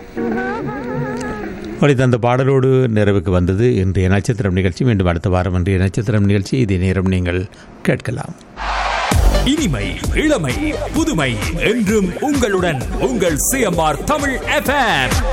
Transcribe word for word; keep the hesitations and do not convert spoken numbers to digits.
ஒழித்த அந்த பாடலோடு நிறைவுக்கு வந்தது இன்றைய நட்சத்திரம் நிகழ்ச்சி. மீண்டும் அடுத்த வாரம் இன்றைய நட்சத்திரம் நிகழ்ச்சி இதே நேரம் நீங்கள் கேட்கலாம். இனிமை, இளமை, புதுமை என்றும் உங்களுடன் உங்கள் சிஎம்ஆர் தமிழ் எஃப்எம்.